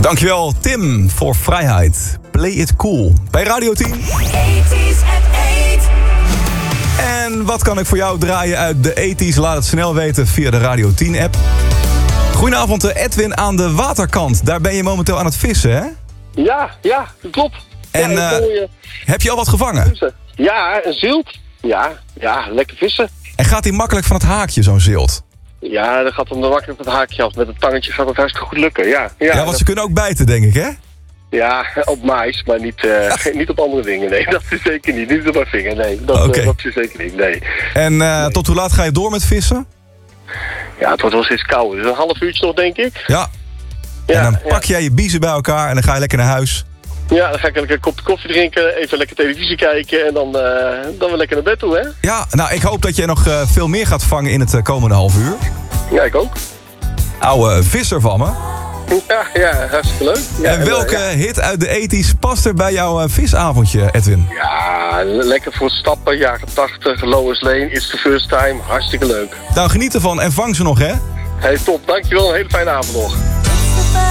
Dankjewel Tim voor vrijheid. Play it cool bij Radio 10. 80's at 8. En wat kan ik voor jou draaien uit de 80's? Laat het snel weten via de Radio 10 app. Goedenavond Edwin aan de waterkant. Daar ben je momenteel aan het vissen, hè? Ja, dat klopt. En ja, heb je al wat gevangen? Ja, een zilt. Ja, lekker vissen. En gaat die makkelijk van het haakje, zo'n zilt? Ja, dat gaat hem dan makkelijk met het haakje af. Met een tangetje gaat het hartstikke goed lukken, ja. Ja, want ze kunnen ook bijten, denk ik, hè? Ja, op mais, maar niet, niet op andere dingen, nee. Dat is zeker niet. Niet op mijn vinger, nee. Dat is zeker niet, nee. En tot hoe laat ga je door met vissen? Ja, het wordt wel steeds kouder. Dus een half uurtje nog, denk ik. Ja. En dan pak jij je biezen bij elkaar en dan ga je lekker naar huis. Ja, dan ga ik lekker een kopje koffie drinken, even lekker televisie kijken en dan weer lekker naar bed toe, hè? Ja, nou, ik hoop dat je nog veel meer gaat vangen in het komende half uur. Ja, ik ook. Oude visser van me. Ja, hartstikke leuk. Ja, en welke hit uit de 80's past er bij jouw visavondje, Edwin? Ja, lekker voor stappen, jaren 80, Lois Lane, It's the First Time, hartstikke leuk. Nou, geniet ervan en vang ze nog, hè? Hey, top, dankjewel, een hele fijne avond nog.